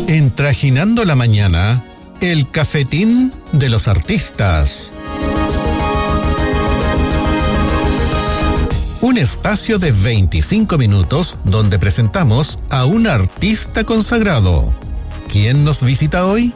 En Trajinando la Mañana, el cafetín de los artistas. Un espacio de 25 minutos donde presentamos a un artista consagrado. ¿Quién nos visita hoy?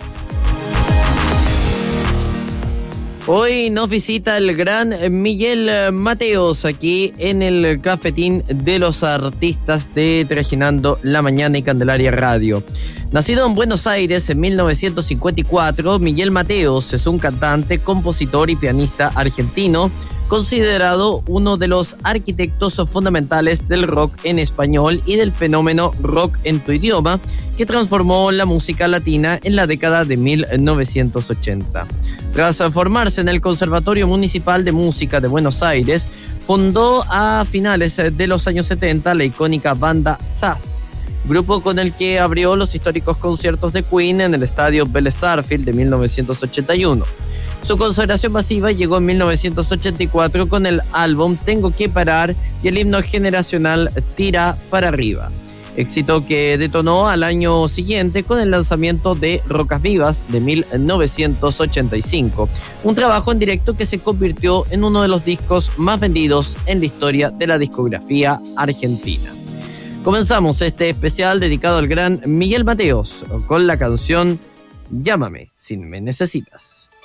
Hoy nos visita el gran Miguel Mateos aquí en el cafetín de los artistas de Trajinando la Mañana y Candelaria Radio. Nacido en Buenos Aires en 1954, Miguel Mateos es un cantante, compositor y pianista argentino, considerado uno de los arquitectos fundamentales del rock en español y del fenómeno rock en tu idioma, que transformó la música latina en la década de 1980. Tras formarse en el Conservatorio Municipal de Música de Buenos Aires, fundó a finales de los años 70 la icónica banda SAS, grupo con el que abrió los históricos conciertos de Queen en el estadio Vélez Sarsfield de 1981. Su consagración masiva llegó en 1984 con el álbum Tengo que parar y el himno generacional Tira para arriba, éxito que detonó al año siguiente con el lanzamiento de Rocas Vivas de 1985, un trabajo en directo que se convirtió en uno de los discos más vendidos en la historia de la discografía argentina. Comenzamos este especial dedicado al gran Miguel Mateos con la canción Llámame si me necesitas.